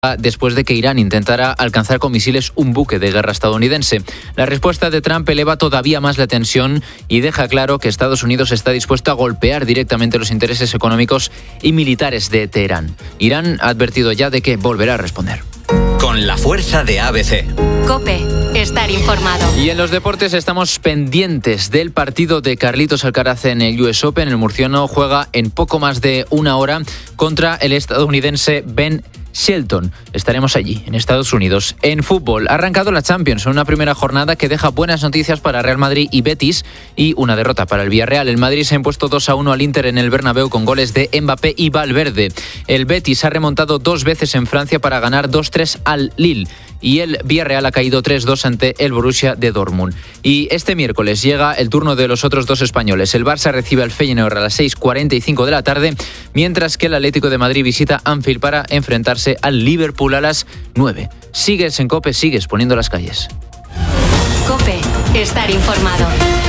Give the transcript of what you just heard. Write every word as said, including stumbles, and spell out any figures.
después de que Irán intentara alcanzar con misiles un buque de guerra estadounidense. La respuesta de Trump eleva todavía más la tensión y deja claro que Estados Unidos está dispuesto a golpear directamente los intereses económicos y militares de Teherán. Irán ha advertido ya de que volverá a responder. Con la fuerza de A B C. COPE. Estar informado. Y en los deportes estamos pendientes del partido de Carlitos Alcaraz en el U S Open. El murciano juega en poco más de una hora contra el estadounidense Ben Shelton. Estaremos allí, en Estados Unidos. En fútbol, ha arrancado la Champions, en una primera jornada que deja buenas noticias para Real Madrid y Betis y una derrota para el Villarreal. El Madrid se ha impuesto dos a uno al Inter en el Bernabéu con goles de Mbappé y Valverde. El Betis ha remontado dos veces en Francia para ganar dos tres al Lille. Y el Villarreal ha caído tres dos ante el Borussia de Dortmund. Y este miércoles llega el turno de los otros dos españoles. El Barça recibe al Feyenoord a las seis cuarenta y cinco de la tarde, mientras que el Atlético de Madrid visita Anfield para enfrentarse al Liverpool a las nueve. Sigues en COPE, sigues poniendo las calles. COPE. Estar informado.